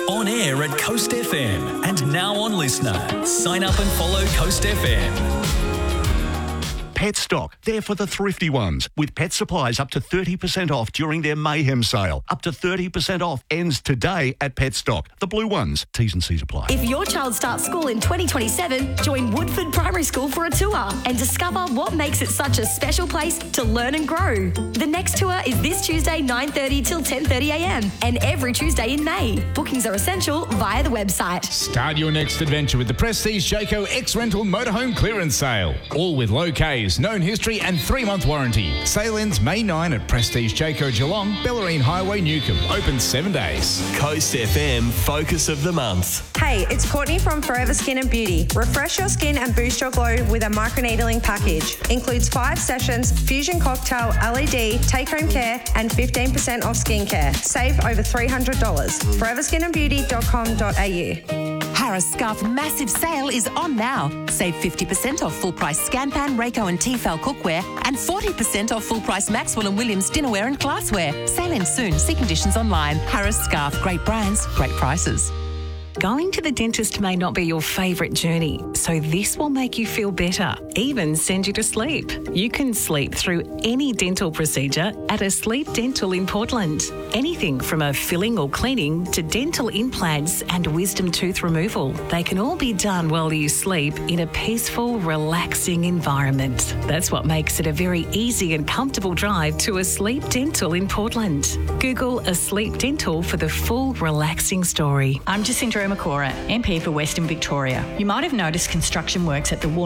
On air at Coast FM and now on Listener. Sign up and follow Coast FM. Petstock, there for the thrifty ones, with pet supplies up to 30% off during their Mayhem sale. Up to 30% off ends today at Petstock. The blue ones, T's and C's apply. If your child starts school in 2027, join Woodford Primary School for a tour and discover what makes it such a special place to learn and grow. The next tour is this Tuesday 9:30 till 10:30am and every Tuesday in May. Bookings are essential via the website. Start your next adventure with the Prestige Jayco X-Rental Motorhome Clearance Sale. All with low Ks, known history and 3-month warranty. Sale ends May 9 at Prestige Jayco Geelong, Bellarine Highway, Newcombe. Open 7 days. Coast FM Focus of the Month. Hey, it's Courtney from Forever Skin and Beauty. Refresh your skin and boost your glow with a microneedling package. Includes 5 sessions, fusion cocktail, LED, take-home care and 15% off skincare. Save over $300. foreverskinandbeauty.com.au. Harris Scarf massive sale is on now. Save 50% off full price Scanpan, Rayco and Tefal cookware and 40% off full price Maxwell and Williams dinnerware and glassware. Sale ends soon. See conditions online. Harris Scarf, great brands, great prices. Going to the dentist may not be your favourite journey, so this will make you feel better, even send you to sleep. You can sleep through any dental procedure at a Sleep Dental in Portland. Anything from a filling or cleaning to dental implants and wisdom tooth removal. They can all be done while you sleep in a peaceful, relaxing environment. That's what makes it a very easy and comfortable drive to a Sleep Dental in Portland. Google a Sleep Dental for the full relaxing story. I'm Jacinta Macora, MP for Western Victoria. You might have noticed construction works at the